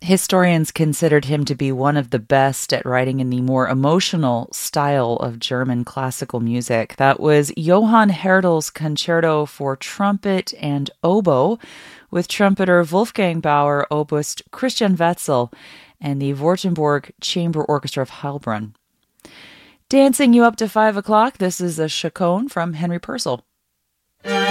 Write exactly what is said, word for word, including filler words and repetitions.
Historians considered him to be one of the best at writing in the more emotional style of German classical music. That was Johann Herdel's Concerto for Trumpet and Oboe, with trumpeter Wolfgang Bauer, oboist Christian Wetzel, and the Württemberg Chamber Orchestra of Heilbronn. Dancing you up to five o'clock, this is a chaconne from Henry Purcell.